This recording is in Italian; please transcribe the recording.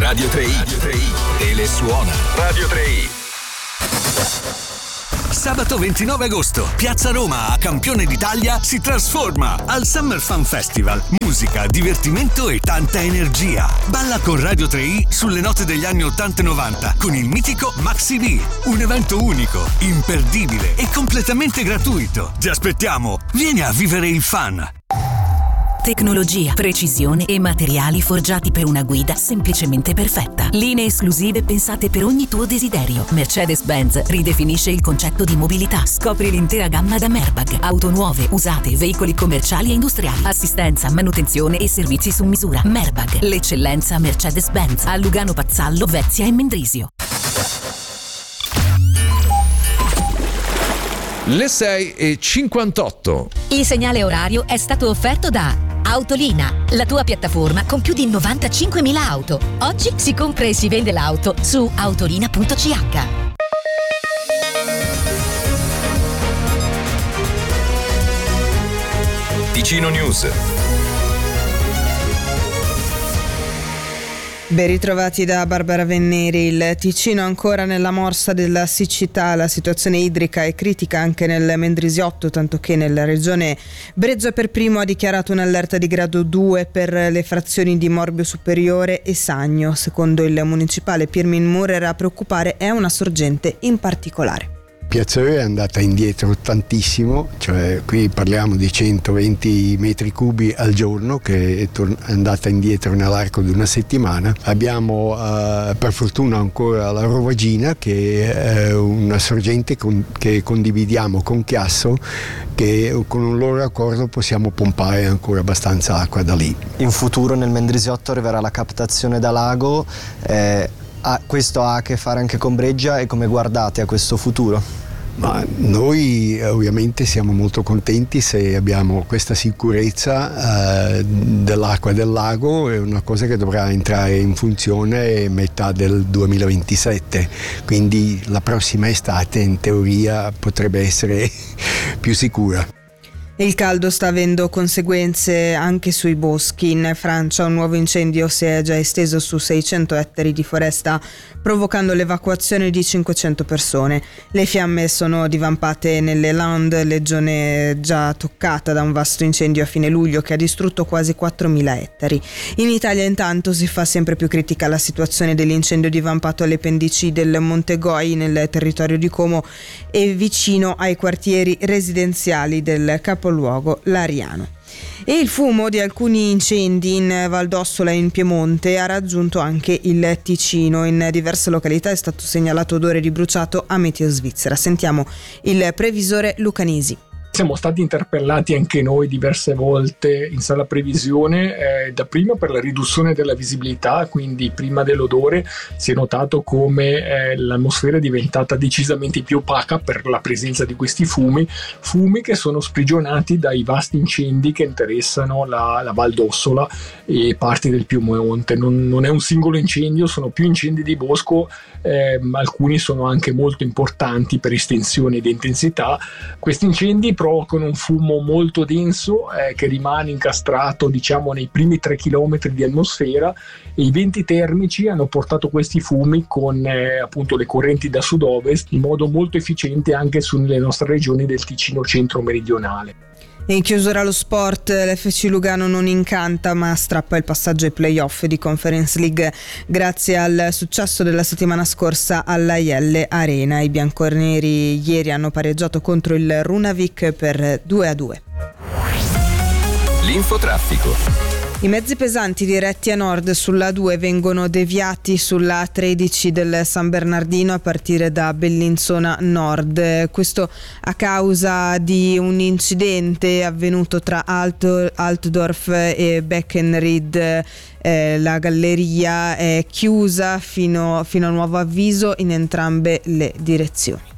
Radio 3i te le suona. Radio 3i. Sabato 29 agosto, Piazza Roma a Campione d'Italia si trasforma al Summer Fun Festival. Musica, divertimento e tanta energia. Balla con Radio 3i sulle note degli anni 80 e 90 con il mitico Maxi B. Un evento unico, imperdibile e completamente gratuito. Ti aspettiamo. Vieni a vivere il fun. Tecnologia, precisione e materiali forgiati per una guida semplicemente perfetta. Linee esclusive pensate per ogni tuo desiderio. Mercedes-Benz ridefinisce il concetto di mobilità. Scopri l'intera gamma da Merbag. Auto nuove, usate, veicoli commerciali e industriali. Assistenza, manutenzione e servizi su misura. Merbag, l'eccellenza Mercedes-Benz. A Lugano Pazzallo, Vezia e Mendrisio. Le 6:58. Il segnale orario è stato offerto da Autolina, la tua piattaforma con più di 95.000 auto. Oggi si compra e si vende l'auto su autolina.ch. Ticino News. Ben ritrovati da Barbara Venneri. Il Ticino ancora nella morsa della siccità, la situazione idrica è critica anche nel Mendrisiotto, tanto che nella regione Breggio per primo ha dichiarato un'allerta di grado 2 per le frazioni di Morbio Superiore e Sagno. Secondo il municipale Pirmin Murer, a preoccupare è una sorgente in particolare. Piazza Re è andata indietro tantissimo, cioè qui parliamo di 120 metri cubi al giorno che è andata indietro nell'arco di una settimana. Abbiamo per fortuna ancora la Rovagina, che è una sorgente che condividiamo con Chiasso, che con un loro accordo possiamo pompare ancora abbastanza acqua da lì. In futuro nel Mendrisiotto arriverà la captazione da lago. Questo ha a che fare anche con Breggia, e come guardate a questo futuro? Ma noi ovviamente siamo molto contenti se abbiamo questa sicurezza dell'acqua del lago. È una cosa che dovrà entrare in funzione a metà del 2027, quindi la prossima estate in teoria potrebbe essere più sicura. Il caldo sta avendo conseguenze anche sui boschi. In Francia un nuovo incendio si è già esteso su 600 ettari di foresta, provocando l'evacuazione di 500 persone. Le fiamme sono divampate nelle Landes, regione già toccata da un vasto incendio a fine luglio che ha distrutto quasi 4.000 ettari. In Italia intanto si fa sempre più critica la situazione dell'incendio divampato alle pendici del Monte Goi nel territorio di Como e vicino ai quartieri residenziali del capoluogo Lariano. E il fumo di alcuni incendi in Val d'Ossola in Piemonte ha raggiunto anche il Ticino. In diverse località è stato segnalato odore di bruciato a Meteo Svizzera. Sentiamo il previsore Lucanisi. Siamo stati interpellati anche noi diverse volte in sala previsione, dapprima per la riduzione della visibilità, quindi prima dell'odore si è notato come l'atmosfera è diventata decisamente più opaca per la presenza di questi fumi che sono sprigionati dai vasti incendi che interessano la Val d'Ossola e parti del Piemonte. Non è un singolo incendio, sono più incendi di bosco, alcuni sono anche molto importanti per estensione ed intensità. Questi incendi provocano un fumo molto denso che rimane incastrato nei primi 3 chilometri di atmosfera, e i venti termici hanno portato questi fumi con appunto le correnti da sud-ovest in modo molto efficiente anche sulle nostre regioni del Ticino centro-meridionale. In chiusura allo sport, l'FC Lugano non incanta ma strappa il passaggio ai play-off di Conference League grazie al successo della settimana scorsa all'Aielle Arena. I bianconeri ieri hanno pareggiato contro il Runavik per 2-2. L'infotraffico. I mezzi pesanti diretti a nord sulla A2 vengono deviati sulla A13 del San Bernardino a partire da Bellinzona Nord. Questo a causa di un incidente avvenuto tra Altdorf e Beckenried. La galleria è chiusa fino a nuovo avviso in entrambe le direzioni.